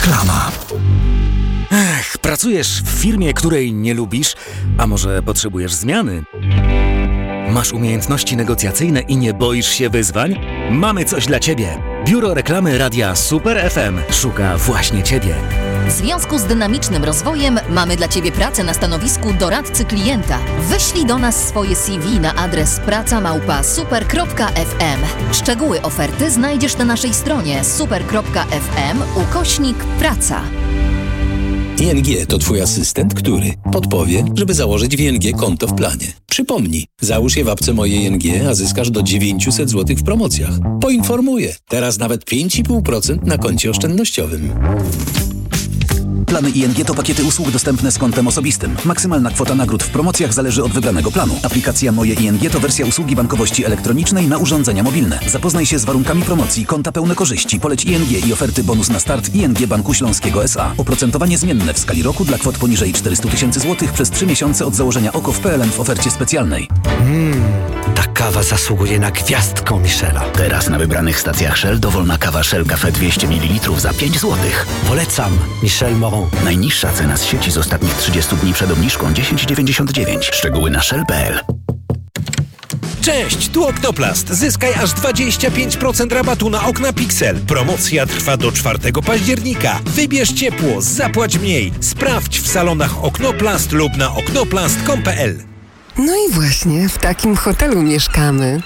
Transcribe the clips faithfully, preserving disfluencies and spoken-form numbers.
Reklama. Ech, pracujesz w firmie, której nie lubisz, a może potrzebujesz zmiany? Masz umiejętności negocjacyjne i nie boisz się wyzwań? Mamy coś dla Ciebie. Biuro Reklamy Radia Super F M szuka właśnie Ciebie. W związku z dynamicznym rozwojem mamy dla Ciebie pracę na stanowisku doradcy klienta. Wyślij do nas swoje C V na adres praca małpa super kropka f m. Szczegóły oferty znajdziesz na naszej stronie super kropka f m ukośnik praca. I N G to Twój asystent, który podpowie, żeby założyć w I N G konto w planie. Przypomnij, załóż je w apce Moje I N G, a zyskasz do dziewięćset złotych w promocjach. Poinformuję, teraz nawet pięć i pół procent na koncie oszczędnościowym. Plany I N G to pakiety usług dostępne z kontem osobistym. Maksymalna kwota nagród w promocjach zależy od wybranego planu. Aplikacja Moje I N G to wersja usługi bankowości elektronicznej na urządzenia mobilne. Zapoznaj się z warunkami promocji, konta pełne korzyści, poleć I N G i oferty bonus na start I N G Banku Śląskiego S A. Oprocentowanie zmienne w skali roku dla kwot poniżej czterysta tysięcy złotych przez trzy miesiące od założenia O K O w P L N w ofercie specjalnej. Mmm, ta kawa zasługuje na gwiazdkę Michela. Teraz na wybranych stacjach Shell dowolna kawa Shell Cafe dwieście mililitrów za pięć złotych. Polecam Michel Moron. Najniższa cena z sieci z ostatnich trzydziestu dni przed obniżką dziesięć dziewięćdziesiąt dziewięć. Szczegóły na shell kropka p l. Cześć, tu Oktoplast. Zyskaj aż dwadzieścia pięć procent rabatu na okna Pixel. Promocja trwa do czwartego października. Wybierz ciepło, zapłać mniej. Sprawdź w salonach Oknoplast lub na oknoplast kropka com kropka p l. No i właśnie w takim hotelu mieszkamy.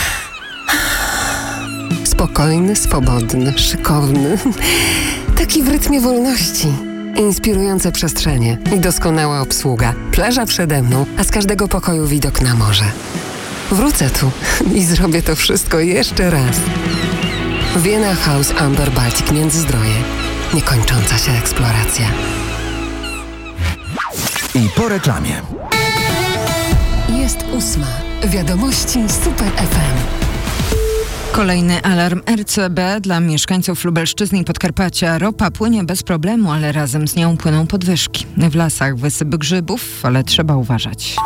Spokojny, swobodny, szykowny. Taki w rytmie wolności. Inspirujące przestrzenie i doskonała obsługa. Plaża przede mną, a z każdego pokoju widok na morze. Wrócę tu i zrobię to wszystko jeszcze raz. Vienna House Amber Baltic Międzyzdroje. Niekończąca się eksploracja. I po reklamie. Jest ósma. Wiadomości Super F M. Kolejny alarm R C B dla mieszkańców Lubelszczyzny i Podkarpacia. Ropa płynie bez problemu, ale razem z nią płyną podwyżki. W lasach wysyp grzybów, ale trzeba uważać.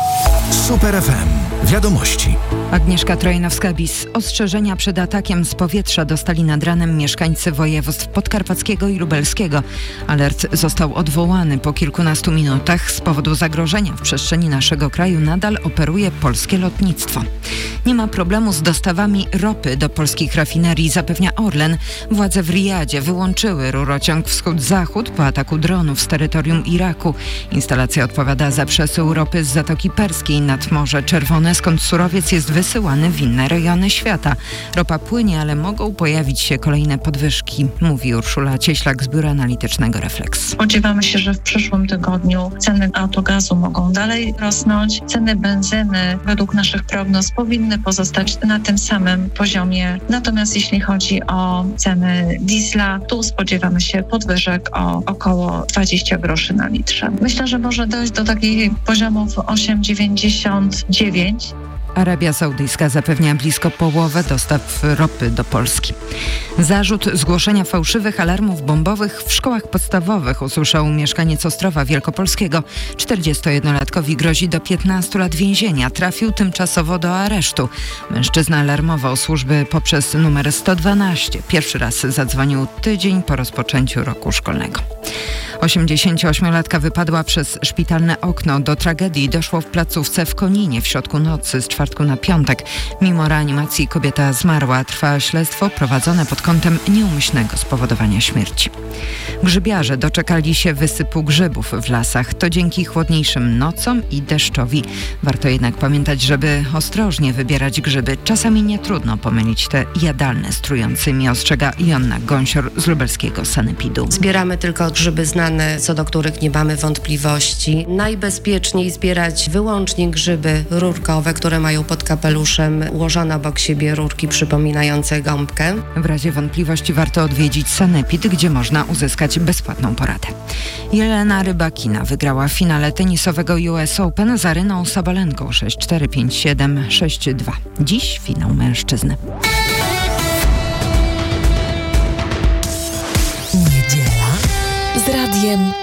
Super F M. Wiadomości. Agnieszka Trojnowska-Bis. Ostrzeżenia przed atakiem z powietrza dostali nad ranem mieszkańcy województw podkarpackiego i lubelskiego. Alert został odwołany po kilkunastu minutach. Z powodu zagrożenia w przestrzeni naszego kraju nadal operuje polskie lotnictwo. Nie ma problemu z dostawami ropy do polskich rafinerii, zapewnia Orlen. Władze w Rijadzie wyłączyły rurociąg wschód-zachód po ataku dronów z terytorium Iraku. Instalacja odpowiada za przesył ropy z Zatoki Perskiej nad Morze Czerwone, skąd surowiec jest wysyłany w inne rejony świata. Ropa płynie, ale mogą pojawić się kolejne podwyżki, mówi Urszula Cieślak z Biura Analitycznego Refleks. Spodziewamy się, że w przyszłym tygodniu ceny autogazu mogą dalej rosnąć. Ceny benzyny według naszych prognoz powinny pozostać na tym samym poziomie. Natomiast jeśli chodzi o ceny diesla, tu spodziewamy się podwyżek o około dwadzieścia groszy na litrze. Myślę, że może dojść do takich poziomów osiem dziewięćdziesiąt dziewięć. Arabia Saudyjska zapewnia blisko połowę dostaw ropy do Polski. Zarzut zgłoszenia fałszywych alarmów bombowych w szkołach podstawowych usłyszał mieszkaniec Ostrowa Wielkopolskiego. czterdziestojednolatkowi grozi do piętnastu lat więzienia. Trafił tymczasowo do aresztu. Mężczyzna alarmował służby poprzez numer sto dwanaście. Pierwszy raz zadzwonił tydzień po rozpoczęciu roku szkolnego. osiemdziesięcioośmiolatka wypadła przez szpitalne okno. Do tragedii doszło w placówce w Koninie w środku nocy z czwartku na piątek. Mimo reanimacji kobieta zmarła. Trwa śledztwo prowadzone pod kątem nieumyślnego spowodowania śmierci. Grzybiarze doczekali się wysypu grzybów w lasach. To dzięki chłodniejszym nocom i deszczowi. Warto jednak pamiętać, żeby ostrożnie wybierać grzyby. Czasami nie trudno pomylić te jadalne z trującymi, ostrzega Joanna Gąsior z lubelskiego sanepidu. Zbieramy tylko grzyby znane, co do których nie mamy wątpliwości. Najbezpieczniej zbierać wyłącznie grzyby rurkowe, które mają pod kapeluszem ułożone obok siebie rurki przypominające gąbkę. W razie wątpliwości warto odwiedzić sanepid, gdzie można uzyskać bezpłatną poradę. Jelena Rybakina wygrała w finale tenisowego U S Open z Aryną Sabalenką sześć cztery, pięć siedem, sześć dwa. Dziś finał mężczyzny. Niedziela z radiem